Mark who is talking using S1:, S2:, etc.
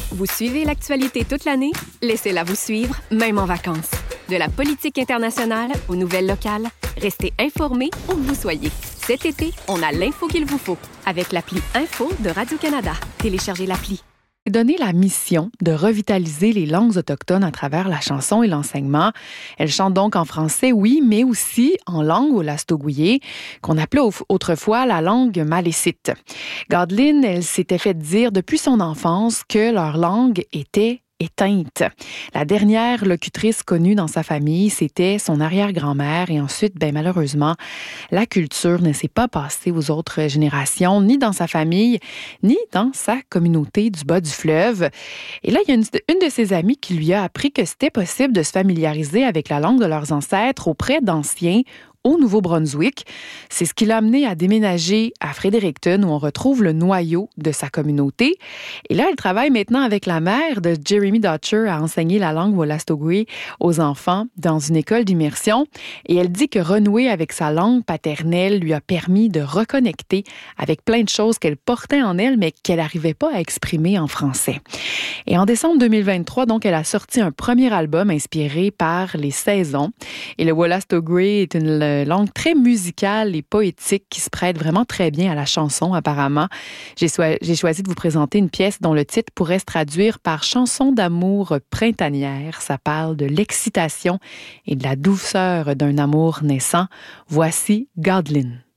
S1: Vous suivez l'actualité toute l'année? Laissez-la vous suivre, même en vacances. De la politique internationale aux nouvelles locales, restez informés où que vous soyez. Cet été, on a l'info qu'il vous faut avec l'appli Info de Radio-Canada. Téléchargez l'appli.
S2: Donné la mission de revitaliser les langues autochtones à travers la chanson et l'enseignement. Elle chante donc en français, oui, mais aussi en langue wolastoqiyik, qu'on appelait autrefois la langue malécite. Godlin, elle s'était fait dire depuis son enfance que leur langue était éteinte. La dernière locutrice connue dans sa famille, c'était son arrière-grand-mère. Et ensuite, malheureusement, la culture ne s'est pas passée aux autres générations, ni dans sa famille, ni dans sa communauté du bas du fleuve. Et là, il y a une de ses amies qui lui a appris que c'était possible de se familiariser avec la langue de leurs ancêtres auprès d'anciens au Nouveau-Brunswick. C'est ce qui l'a amené à déménager à Fredericton, où on retrouve le noyau de sa communauté. Et là, elle travaille maintenant avec la mère de Jeremy Dutcher à enseigner la langue wolastoqiyik aux enfants dans une école d'immersion. Et elle dit que renouer avec sa langue paternelle lui a permis de reconnecter avec plein de choses qu'elle portait en elle, mais qu'elle n'arrivait pas à exprimer en français. Et en décembre 2023, donc, elle a sorti un premier album inspiré par les saisons. Et le wolastoqiyik est une langue très musicale et poétique qui se prête vraiment très bien à la chanson, apparemment. J'ai choisi de vous présenter une pièce dont le titre pourrait se traduire par chanson d'amour printanière. Ça parle de l'excitation et de la douceur d'un amour naissant. Voici Godlin.